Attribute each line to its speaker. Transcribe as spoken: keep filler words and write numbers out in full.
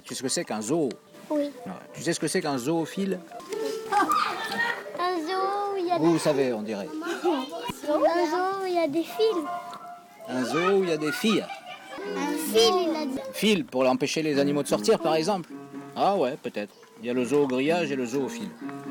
Speaker 1: Tu sais ce que c'est qu'un zoo?
Speaker 2: Oui.
Speaker 1: Ouais. Tu sais ce que c'est qu'un zoophile?
Speaker 2: Un zoo où il y a
Speaker 1: Vous,
Speaker 2: des...
Speaker 1: vous savez, on dirait.
Speaker 2: Un zoo où il y a des fils.
Speaker 1: Un zoo où il y a des filles.
Speaker 2: Un fil, il a dit.
Speaker 1: Fil pour empêcher les animaux de sortir, par exemple. Ah ouais, peut-être. Il y a le zoo au grillage et le zoo au fil.